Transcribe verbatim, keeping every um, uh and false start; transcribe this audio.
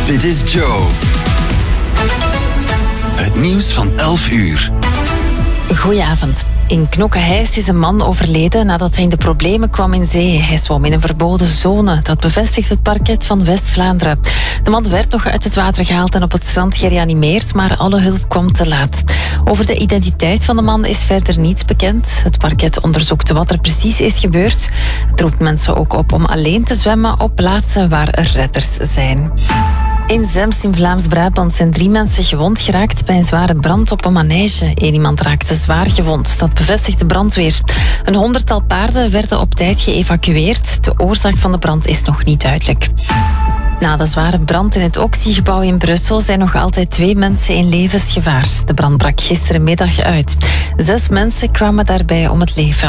Dit is Joe. Het nieuws van elf uur. Goedenavond. In Knokke-Heist is een man overleden nadat hij in de problemen kwam in zee. Hij zwom in een verboden zone. Dat bevestigt het parket van West-Vlaanderen. De man werd nog uit het water gehaald en op het strand gereanimeerd, maar alle hulp kwam te laat. Over de identiteit van de man is verder niets bekend. Het parket onderzoekt wat er precies is gebeurd. Het roept mensen ook op om alleen te zwemmen op plaatsen waar er redders zijn. In Zemst in Vlaams-Brabant zijn drie mensen gewond geraakt bij een zware brand op een manege. Eén iemand raakte zwaar gewond. Dat bevestigt de brandweer. Een honderdtal paarden werden op tijd geëvacueerd. De oorzaak van de brand is nog niet duidelijk. Na de zware brand in het Oxy-gebouw in Brussel zijn nog altijd twee mensen in levensgevaar. De brand brak gisterenmiddag uit. Zes mensen kwamen daarbij om het leven.